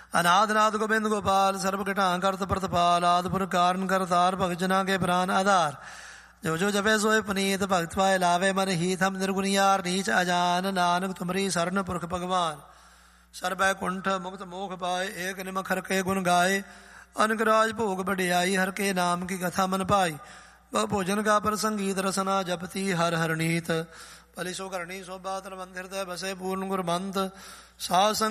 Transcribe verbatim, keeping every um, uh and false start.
ਅਨਾਦ ਨਾਦ ਗੋਬਿੰਦ ਗੋਪਾਲ ਸਰਬ ਘਟਾਂ ਕਰਤ ਪ੍ਰਤਪਾਲ ਆਦਿ ਕਾਰਨ ਕਰਤਾਰ ਭਗਤ ਜਨਾਂ ਕੇ ਪ੍ਰਾਨ ਆਧਾਰ ਜੋ ਜੋ ਜਪੇ ਸੋਏ ਪੁਨੀਤ ਭਗਤ ਪਾਏ ਲਾਵੇ ਮਨ ਹੀਤ ਹਮ ਨਿਰਗੁਣਿਆਰ ਨੀਚ ਅਜਾਨ ਨਾਨਕ ਤੁਮਰੀ ਸਰਨ ਪੁਰਖ ਭਗਵਾਨ ਸਰਬੈ ਕੁੰਠ ਮੁਕਤ ਮੋਖ ਪਾਏ ਏਕ ਨਿਮਖ ਹਰ ਕੇ ਗੁਣ ਗਾਏ ਅਨਕ ਰਾਜ ਭੋਗ ਵਡਿਆਈ ਹਰ ਕੇ ਨਾਮ ਕੀ ਕਥਾ ਮਨ ਪਾਈ ਬਹੁ ਭੋਜਨ ਕਾ ਪਰ ਸੰਗੀਤ ਰਸਨਾ ਜਪਤੀ ਹਰ ਹਰਨੀਤ ਭਲੀ ਸੋ ਕਰਨੀ ਸੋਭਾ ਤਨ ਮੰਦਿਰ ਤੇ ਬਸੇ ਪੂਰਨ ਗੁਰਮੰਤ ਸਾਧ